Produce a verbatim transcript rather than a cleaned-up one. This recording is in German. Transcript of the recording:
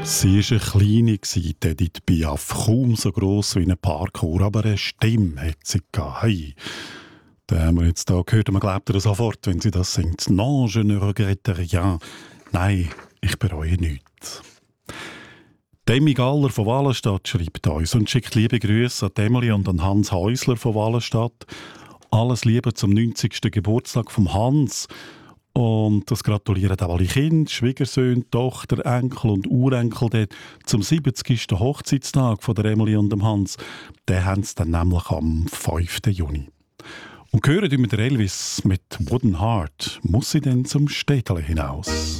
Sie war eine kleine, die Edith Piaf, kaum so gross wie ein Parkour, aber eine Stimme hat sie gehabt. Hey. Den haben wir jetzt hier gehört und man glaubt ihr sofort, wenn sie das singt. «Non, je ne regrette rien». Nein, ich bereue nichts. Demi Galler von Wallenstadt schreibt uns und schickt liebe Grüße an Emily und an Hans Häusler von Wallenstadt. Alles Liebe zum neunzigsten Geburtstag vom Hans. Und das gratulieren auch alle Kinder, Schwiegersöhne, Tochter, Enkel und Urenkel dort zum siebzigsten Hochzeitstag von der Emily und dem Hans. Den haben sie dann nämlich am fünften Juni. Und hören wir den Elvis mit Wooden Heart. Muss sie denn zum Städtele hinaus?